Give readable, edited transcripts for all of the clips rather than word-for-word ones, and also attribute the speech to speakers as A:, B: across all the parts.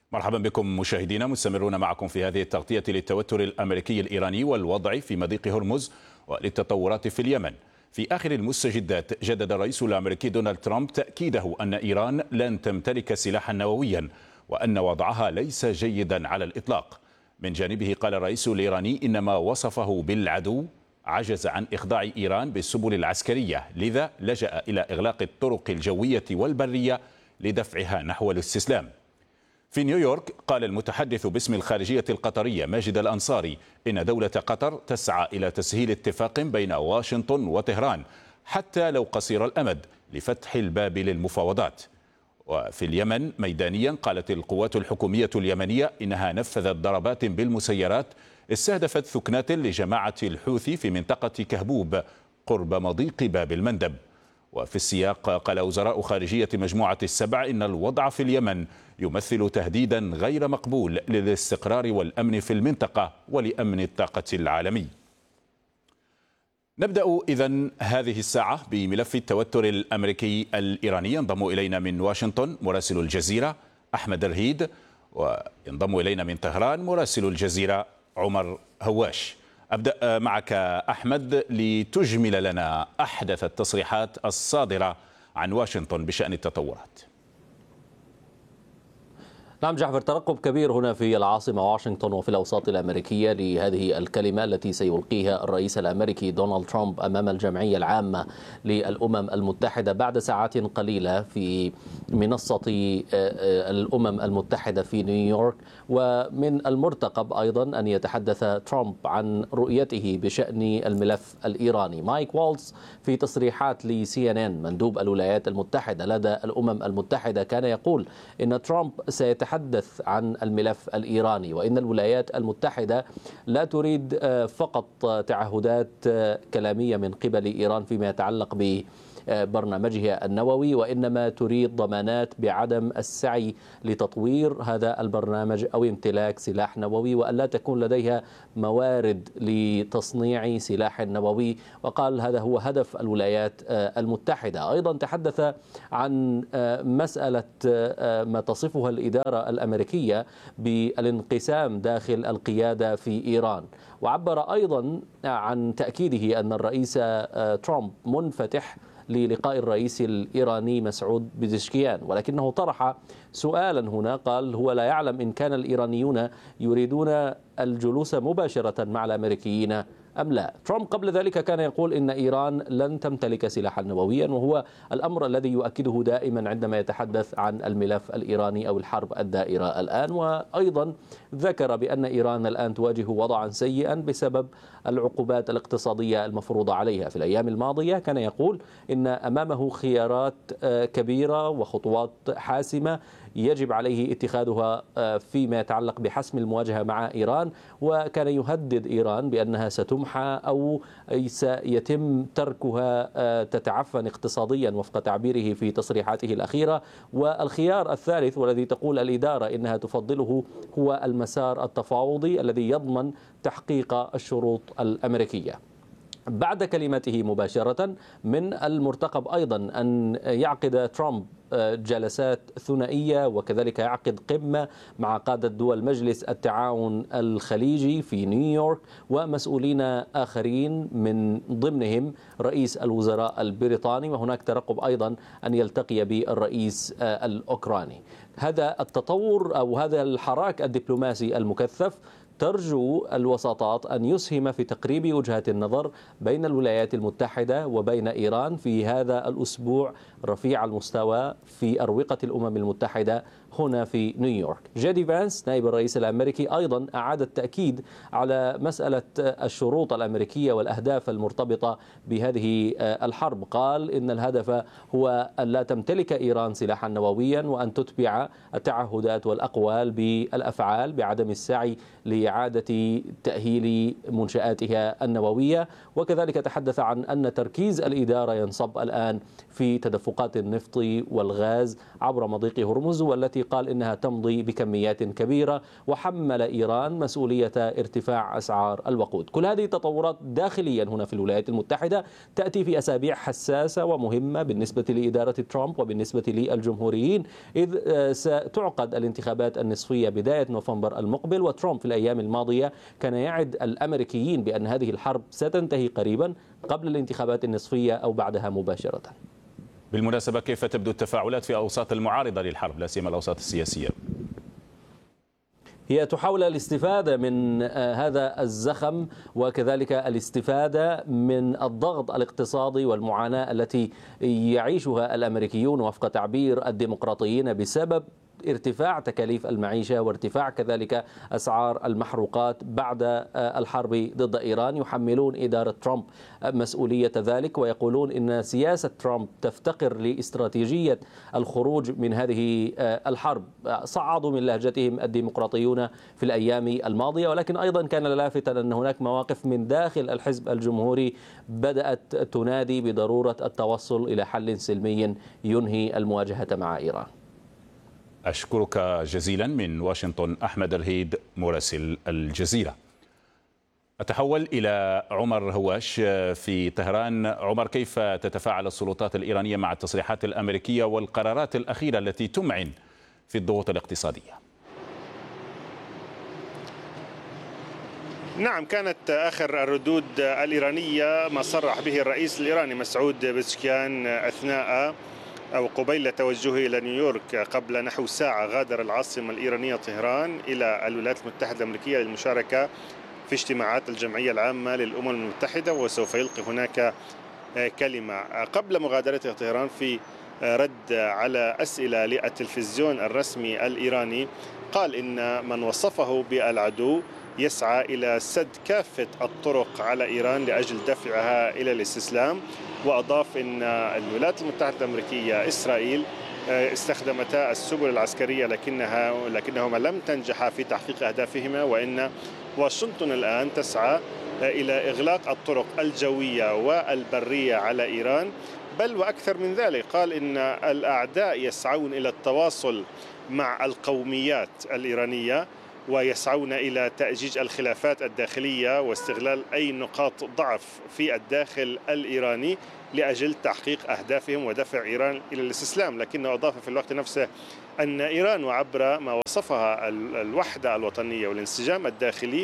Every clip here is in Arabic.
A: مرحبا بكم مشاهدينا، مستمرون معكم في هذه التغطية للتوتر الأمريكي الإيراني والوضع في مضيق هرمز وللتطورات في اليمن. في آخر المستجدات جدد الرئيس الأمريكي دونالد ترامب تأكيده أن إيران لن تمتلك سلاحا نوويا وأن وضعها ليس جيدا على الإطلاق. من جانبه قال الرئيس الإيراني إن ما وصفه بالعدو عجز عن إخضاع إيران بالسبل العسكرية، لذا لجأ إلى إغلاق الطرق الجوية والبرية لدفعها نحو الاستسلام. في نيويورك قال المتحدث باسم الخارجية القطرية ماجد الأنصاري إن دولة قطر تسعى إلى تسهيل اتفاق بين واشنطن وطهران حتى لو قصير الأمد لفتح الباب للمفاوضات. وفي اليمن ميدانيا قالت القوات الحكومية اليمنية إنها نفذت ضربات بالمسيرات استهدفت ثكنات لجماعة الحوثي في منطقة كهبوب قرب مضيق باب المندب. وفي السياق قال وزراء خارجية مجموعة السبع إن الوضع في اليمن يمثل تهديدا غير مقبول للاستقرار والأمن في المنطقة ولأمن الطاقة العالمي. نبدأ إذن هذه الساعة بملف التوتر الأمريكي الإيراني. ينضم إلينا من واشنطن مراسل الجزيرة أحمد الرهيد، وينضم إلينا من طهران مراسل الجزيرة عمر هواش. أبدأ معك أحمد لتجمل لنا أحدث التصريحات الصادرة عن واشنطن بشأن التطورات.
B: نعم جعفر، ترقب كبير هنا في العاصمة واشنطن وفي الأوساط الأمريكية لهذه الكلمة التي سيلقيها الرئيس الأمريكي دونالد ترامب أمام الجمعية العامة للأمم المتحدة بعد ساعات قليلة في منصة الأمم المتحدة في نيويورك. ومن المرتقب أيضا أن يتحدث ترامب عن رؤيته بشأن الملف الإيراني. مايك والتز في تصريحات لCNN مندوب الولايات المتحدة لدى الأمم المتحدة كان يقول إن ترامب سيتحدث عن الملف الإيراني، وإن الولايات المتحدة لا تريد فقط تعهدات كلامية من قبل إيران فيما يتعلق ببرنامجها النووي، وإنما تريد ضمانات بعدم السعي لتطوير هذا البرنامج أو امتلاك سلاح نووي، وأن لا تكون لديها موارد لتصنيع سلاح نووي. وقال هذا هو هدف الولايات المتحدة. أيضا تحدث عن مسألة ما تصفها الإدارة الأمريكية بالانقسام داخل القيادة في إيران، وعبر أيضا عن تأكيده أن الرئيس ترامب منفتح للقاء الرئيس الإيراني مسعود بزشكيان، ولكنه طرح سؤالا هنا. قال هو لا يعلم إن كان الإيرانيون يريدون الجلوس مباشرة مع الأمريكيين أم لا. ترامب قبل ذلك كان يقول إن إيران لن تمتلك سلاحا نوويا، وهو الأمر الذي يؤكده دائما عندما يتحدث عن الملف الإيراني أو الحرب الدائرة الآن. وأيضا ذكر بأن إيران الآن تواجه وضعا سيئا بسبب العقوبات الاقتصادية المفروضة عليها. في الأيام الماضية كان يقول إن أمامه خيارات كبيرة وخطوات حاسمة يجب عليه اتخاذها فيما يتعلق بحسم المواجهة مع إيران، وكان يهدد إيران بأنها ستمحى أو سيتم تركها تتعفن اقتصاديا وفق تعبيره في تصريحاته الأخيرة. والخيار الثالث والذي تقول الإدارة إنها تفضله هو المسار التفاوضي الذي يضمن تحقيق الشروط الأمريكية. بعد كلمته مباشرة من المرتقب أيضا أن يعقد ترامب جلسات ثنائية وكذلك يعقد قمة مع قادة دول مجلس التعاون الخليجي في نيويورك ومسؤولين آخرين من ضمنهم رئيس الوزراء البريطاني، وهناك ترقب أيضا أن يلتقي بالرئيس الأوكراني. هذا التطور أو هذا الحراك الدبلوماسي المكثف ترجو الوساطات أن يسهم في تقريب وجهات النظر بين الولايات المتحدة وبين إيران في هذا الأسبوع رفيع المستوى في أروقة الأمم المتحدة هنا في نيويورك. جيدي فانس نائب الرئيس الأمريكي أيضا أعاد التأكيد على مسألة الشروط الأمريكية والأهداف المرتبطة بهذه الحرب. قال إن الهدف هو أن لا تمتلك إيران سلاحا نوويا، وأن تتبع التعهدات والأقوال بالأفعال بعدم السعي لإعادة تأهيل منشآتها النووية. وكذلك تحدث عن أن تركيز الإدارة ينصب الآن في تدفقات النفط والغاز عبر مضيق هرمز، والتي قال إنها تمضي بكميات كبيرة، وحمل إيران مسؤولية ارتفاع أسعار الوقود. كل هذه التطورات داخليا هنا في الولايات المتحدة تأتي في أسابيع حساسة ومهمة بالنسبة لإدارة ترامب وبالنسبة للجمهوريين، إذ ستعقد الانتخابات النصفية بداية نوفمبر المقبل. وترامب في الأيام الماضية كان يعد الأمريكيين بأن هذه الحرب ستنتهي قريبا قبل الانتخابات النصفية أو بعدها مباشرة.
A: بالمناسبة، كيف تبدو التفاعلات في أوساط المعارضة للحرب، لا سيما الأوساط السياسية؟
B: هي تحاول الاستفادة من هذا الزخم، وكذلك الاستفادة من الضغط الاقتصادي والمعاناة التي يعيشها الأمريكيون وفق تعبير الديمقراطيين بسبب ارتفاع تكاليف المعيشة وارتفاع كذلك أسعار المحروقات بعد الحرب ضد إيران. يحملون إدارة ترامب مسؤولية ذلك، ويقولون إن سياسة ترامب تفتقر لاستراتيجية الخروج من هذه الحرب. صعدوا من لهجتهم الديمقراطيون في الأيام الماضية، ولكن أيضا كان لافتا أن هناك مواقف من داخل الحزب الجمهوري بدأت تنادي بضرورة التوصل إلى حل سلمي ينهي المواجهة مع إيران.
A: أشكرك جزيلا من واشنطن أحمد الهيد مراسل الجزيرة. أتحول إلى عمر هواش في طهران. عمر، كيف تتفاعل السلطات الإيرانية مع التصريحات الأمريكية والقرارات الأخيرة التي تمعن في الضغوط الاقتصادية؟
C: نعم، كانت آخر الردود الإيرانية ما صرح به الرئيس الإيراني مسعود بزشكيان أثناء أو قبيل توجهه إلى نيويورك. قبل نحو ساعة غادر العاصمة الإيرانية طهران إلى الولايات المتحدة الأمريكية للمشاركة في اجتماعات الجمعية العامة للأمم المتحدة، وسوف يلقي هناك كلمة. قبل مغادرته طهران في رد على أسئلة للتلفزيون الرسمي الإيراني، قال إن من وصفه بالعدو يسعى إلى سد كافة الطرق على إيران لأجل دفعها إلى الاستسلام. وأضاف أن الولايات المتحدة الأمريكية إسرائيل استخدمتا السبل العسكرية لكنهما لم تنجحا في تحقيق أهدافهما، وإن واشنطن الآن تسعى إلى إغلاق الطرق الجوية والبرية على إيران. بل وأكثر من ذلك، قال إن الأعداء يسعون إلى التواصل مع القوميات الإيرانية ويسعون إلى تأجيج الخلافات الداخلية واستغلال أي نقاط ضعف في الداخل الإيراني لأجل تحقيق أهدافهم ودفع إيران إلى الاستسلام. لكنه أضاف في الوقت نفسه أن إيران وعبر ما وصفها الوحدة الوطنية والانسجام الداخلي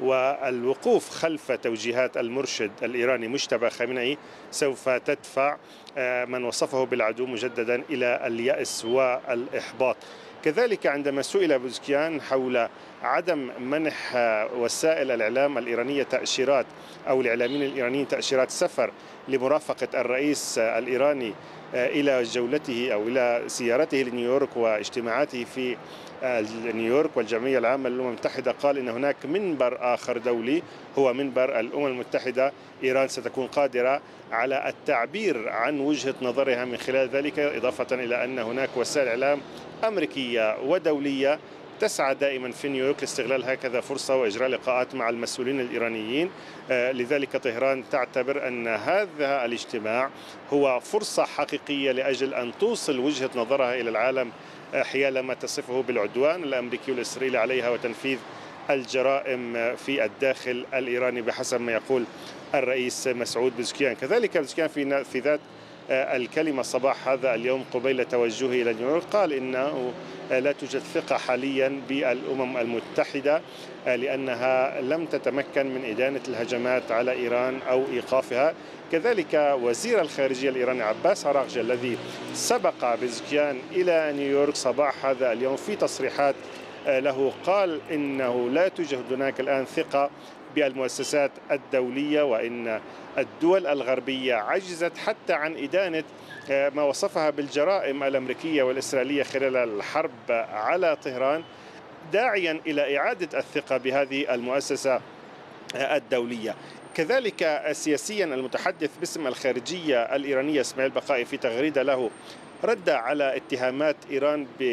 C: والوقوف خلف توجيهات المرشد الإيراني مجتبى خامنئي سوف تدفع من وصفه بالعدو مجددا إلى اليأس والإحباط. كذلك عندما سئل بزكيان حول عدم منح وسائل الإعلام الإيرانية تأشيرات أو الإعلاميين الإيرانيين تأشيرات سفر لمرافقة الرئيس الإيراني إلى جولته أو إلى سيارته لنيويورك واجتماعاته في نيويورك والجمعية العامة للأمم المتحدة، قال إن هناك منبر آخر دولي هو منبر الأمم المتحدة. إيران ستكون قادرة على التعبير عن وجهة نظرها من خلال ذلك، إضافة إلى أن هناك وسائل إعلام أمريكية ودولية تسعى دائما في نيويورك لاستغلال هكذا فرصة وإجراء لقاءات مع المسؤولين الإيرانيين. لذلك طهران تعتبر أن هذا الاجتماع هو فرصة حقيقية لأجل أن توصل وجهة نظرها إلى العالم حيال ما تصفه بالعدوان الأمريكي والإسرائيلي عليها وتنفيذ الجرائم في الداخل الإيراني بحسب ما يقول الرئيس مسعود بزكيان. كذلك بزكيان في ذات الكلمة صباح هذا اليوم قبيل توجهه إلى نيويورك قال إنه لا توجد ثقة حاليا بالأمم المتحدة لأنها لم تتمكن من إدانة الهجمات على إيران أو إيقافها. كذلك وزير الخارجية الإيراني عباس عراقجي الذي سبق بزكيان إلى نيويورك صباح هذا اليوم في تصريحات له قال إنه لا توجد هناك الآن ثقة بالمؤسسات الدولية، وإن الدول الغربية عجزت حتى عن إدانة ما وصفها بالجرائم الأمريكية والإسرائيلية خلال الحرب على طهران، داعيا إلى إعادة الثقة بهذه المؤسسة الدولية. كذلك سياسيا المتحدث باسم الخارجية الإيرانية إسماعيل بقائي في تغريدة له رد على اتهامات إيران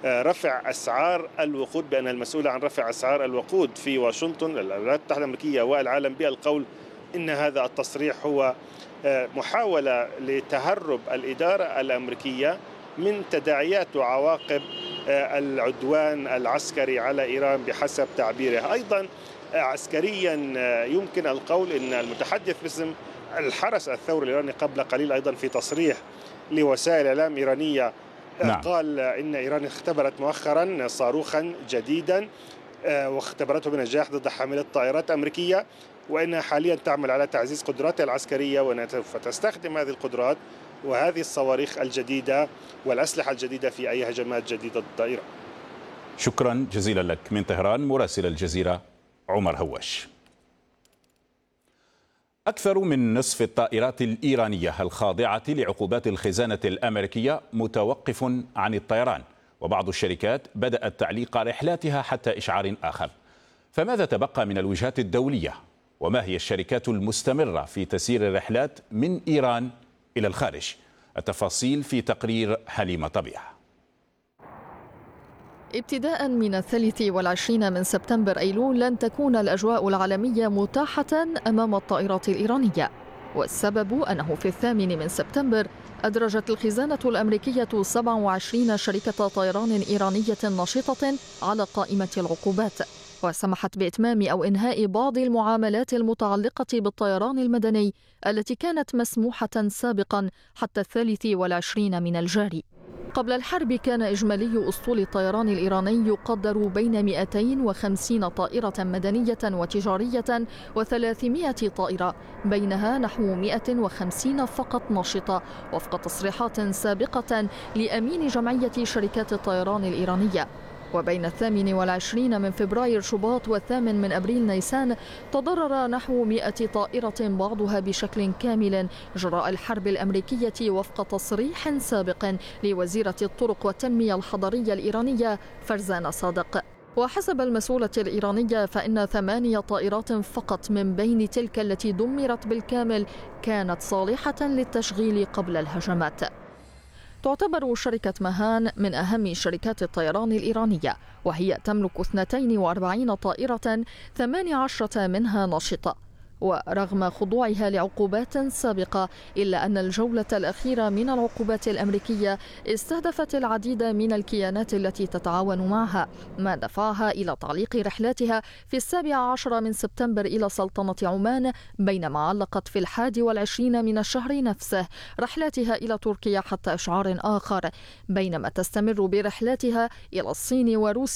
C: رفع أسعار الوقود، بأن المسؤول عن رفع أسعار الوقود في واشنطن الولايات المتحدة الأمريكية والعالم بالقول إن هذا التصريح هو محاولة لتهرب الإدارة الأمريكية من تداعيات وعواقب العدوان العسكري على إيران بحسب تعبيره. أيضا عسكريا يمكن القول إن المتحدث باسم الحرس الثوري الإيراني قبل قليل أيضا في تصريح لوسائل إعلام إيرانية قال إن إيران اختبرت مؤخرا صاروخا جديدا واختبرته بنجاح ضد حاملة طائرات أمريكية، وإنها حاليا تعمل على تعزيز قدراتها العسكرية، وأنها سوف تستخدم هذه القدرات وهذه الصواريخ الجديدة والأسلحة الجديدة في أي هجمات جديدة ضد إيران.
A: شكرا جزيلا لك من طهران مراسل الجزيرة عمر هواش. أكثر من نصف الطائرات الإيرانية الخاضعة لعقوبات الخزانة الأمريكية متوقف عن الطيران، وبعض الشركات بدأت تعليق رحلاتها حتى إشعار آخر. فماذا تبقى من الوجهات الدولية؟ وما هي الشركات المستمرة في تسيير الرحلات من إيران إلى الخارج؟ التفاصيل في تقرير حليمة طبيعة.
D: ابتداء من 23 من سبتمبر أيلول لن تكون الأجواء العالمية متاحة أمام الطائرات الإيرانية، والسبب أنه في 8 من سبتمبر أدرجت الخزانة الأمريكية 27 شركة طيران إيرانية نشطة على قائمة العقوبات، وسمحت بإتمام أو إنهاء بعض المعاملات المتعلقة بالطيران المدني التي كانت مسموحة سابقا حتى 23 من الجاري. قبل الحرب كان إجمالي أسطول الطيران الإيراني يقدر بين 250 طائرة مدنية وتجارية و300 طائرة، بينها نحو 150 فقط نشطة وفق تصريحات سابقة لأمين جمعية شركات الطيران الإيرانية. وبين 28 من فبراير شباط و8 من أبريل نيسان تضرر نحو 100 طائرة بعضها بشكل كامل جراء الحرب الأمريكية وفق تصريح سابق لوزيرة الطرق والتنمية الحضرية الإيرانية فرزان صادق. وحسب المسؤولة الإيرانية فإن 8 طائرات فقط من بين تلك التي دمرت بالكامل كانت صالحة للتشغيل قبل الهجمات. تعتبر شركة مهان من أهم شركات الطيران الإيرانية، وهي تملك 42 طائرة 18 منها نشطة. ورغم خضوعها لعقوبات سابقة إلا أن الجولة الأخيرة من العقوبات الأمريكية استهدفت العديد من الكيانات التي تتعاون معها، ما دفعها إلى تعليق رحلاتها في 17 من سبتمبر إلى سلطنة عمان، بينما علقت في 21 من الشهر نفسه رحلاتها إلى تركيا حتى إشعار آخر، بينما تستمر برحلاتها إلى الصين وروسيا